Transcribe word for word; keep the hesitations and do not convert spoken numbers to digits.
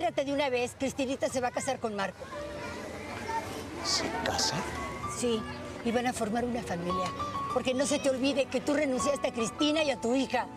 cásate de una vez. Cristinita se va a casar con Marco. ¿Se casa? Sí, y van a formar una familia. Porque no se te olvide que tú renunciaste a Cristina y a tu hija.